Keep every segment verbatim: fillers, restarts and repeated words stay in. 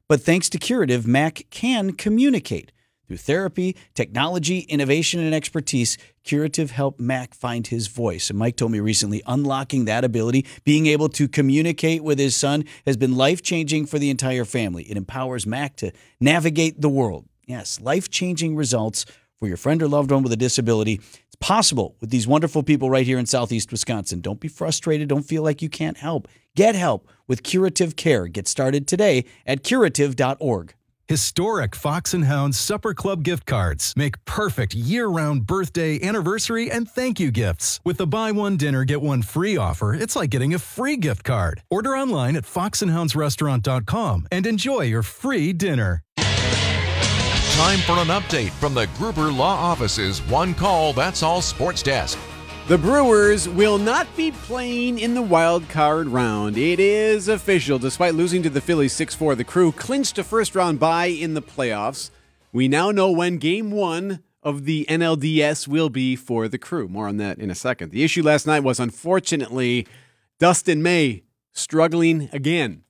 But thanks to Curative, Mac can communicate. Through therapy, technology, innovation, and expertise, Curative helped Mac find his voice. And Mike told me recently, unlocking that ability, being able to communicate with his son, has been life-changing for the entire family. It empowers Mac to navigate the world. Yes, life-changing results for your friend or loved one with a disability. It's possible with these wonderful people right here in Southeast Wisconsin. Don't be frustrated. Don't feel like you can't help. Get help with Curative Care. Get started today at curative dot org. Historic Fox and Hound Supper Club gift cards make perfect year-round birthday, anniversary, and thank you gifts. With the buy one dinner, get one free offer, it's like getting a free gift card. Order online at fox and hounds restaurant dot com and enjoy your free dinner. Time for an update from the Gruber Law Office's One Call, That's All Sports Desk. The Brewers will not be playing in the wild card round. It is official. Despite losing to the Phillies six four, the Crew clinched a first-round bye in the playoffs. We now know when Game one of the N L D S will be for the Crew. More on that in a second. The issue last night was, unfortunately, Dustin May struggling again.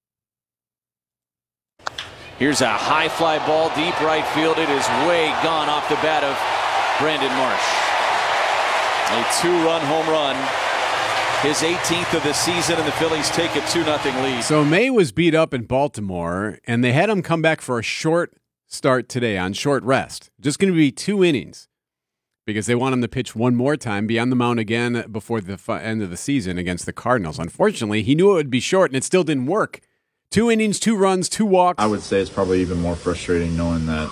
Here's a high fly ball, deep right field. It is way gone off the bat of Brandon Marsh. A two-run home run, his eighteenth of the season, and the Phillies take a two nothing lead. So May was beat up in Baltimore, and they had him come back for a short start today on short rest. Just going to be two innings because they want him to pitch one more time, be on the mound again before the end of the season against the Cardinals. Unfortunately, he knew it would be short, and it still didn't work. Two innings, two runs, two walks. I would say it's probably even more frustrating knowing that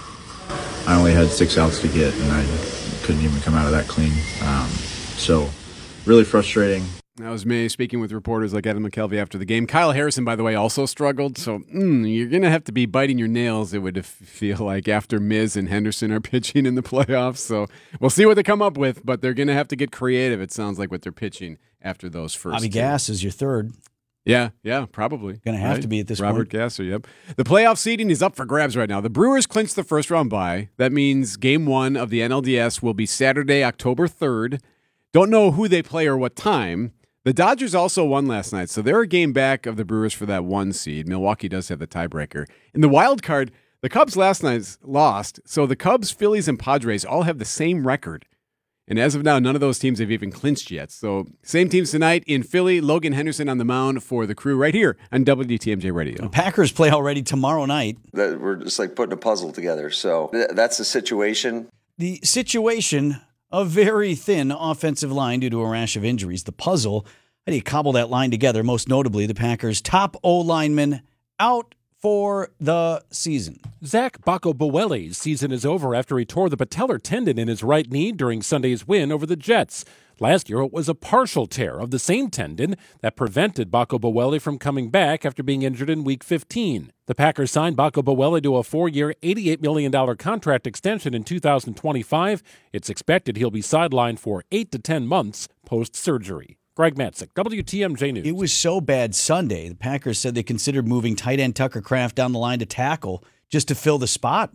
I only had six outs to get, and I couldn't even come out of that clean. Um, so, really frustrating. That was May speaking with reporters like Evan McKelvey after the game. Kyle Harrison, by the way, also struggled. So, mm, you're going to have to be biting your nails, it would feel like, after Miz and Henderson are pitching in the playoffs. So, we'll see what they come up with, but they're going to have to get creative, it sounds like, with their pitching after those first Bobby two. Gass is your third. Yeah, yeah, probably. Going to have right? to be at this Robert point. Gasser, yep. The playoff seeding is up for grabs right now. The Brewers clinched the first round bye. That means game one of the N L D S will be Saturday, October third. Don't know who they play or what time. The Dodgers also won last night, so they're a game back of the Brewers for that one seed. Milwaukee does have the tiebreaker. In the wild card, the Cubs last night lost, so the Cubs, Phillies, and Padres all have the same record. And as of now, none of those teams have even clinched yet. So same teams tonight in Philly. Logan Henderson on the mound for the Crew right here on W T M J Radio. The Packers play already tomorrow night. That we're just like putting a puzzle together. So th- that's the situation. The situation, a very thin offensive line due to a rash of injuries. The puzzle, how do you cobble that line together? Most notably, the Packers' top O-lineman out for the season. Zach Bacco-Boelli's season is over after he tore the patellar tendon in his right knee during Sunday's win over the Jets. Last year, it was a partial tear of the same tendon that prevented Bacco-Boelli from coming back after being injured in Week fifteen. The Packers signed Bacco-Boelli to a four-year, eighty-eight million dollars contract extension in two thousand twenty-five. It's expected he'll be sidelined for eight to ten months post-surgery. Greg Matzik, W T M J News. It was so bad Sunday, the Packers said they considered moving tight end Tucker Kraft down the line to tackle just to fill the spot.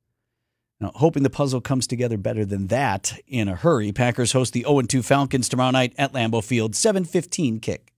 Now, hoping the puzzle comes together better than that in a hurry. Packers host the oh and two Falcons tomorrow night at Lambeau Field, seven fifteen kick.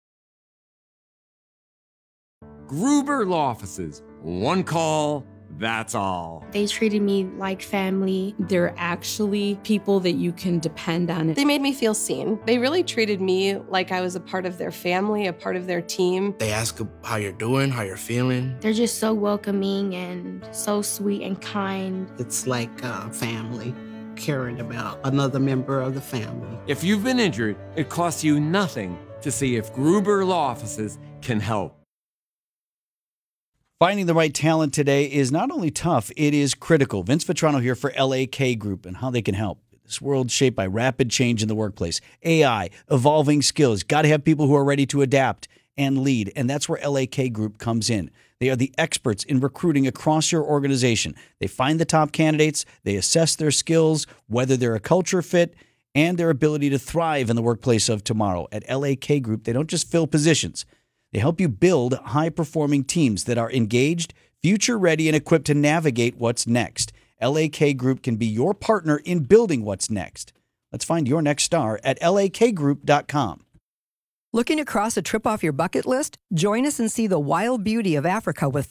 Gruber Law Offices. One call, that's all. They treated me like family. They're actually people that you can depend on. They made me feel seen. They really treated me like I was a part of their family, a part of their team. They ask how you're doing, how you're feeling. They're just so welcoming and so sweet and kind. It's like uh, family, caring about another member of the family. If you've been injured, it costs you nothing to see if Gruber Law Offices can help. Finding the right talent today is not only tough, it is critical. Vince Vitrano here for L A K Group and how they can help. This world's shaped by rapid change in the workplace, A I, evolving skills. Got to have people who are ready to adapt and lead, and that's where L A K Group comes in. They are the experts in recruiting across your organization. They find the top candidates, they assess their skills, whether they're a culture fit, and their ability to thrive in the workplace of tomorrow. At L A K Group, they don't just fill positions. They help you build high-performing teams that are engaged, future-ready, and equipped to navigate what's next. L A K Group can be your partner in building what's next. Let's find your next star at L A K group dot com. Looking to cross a trip off your bucket list? Join us and see the wild beauty of Africa with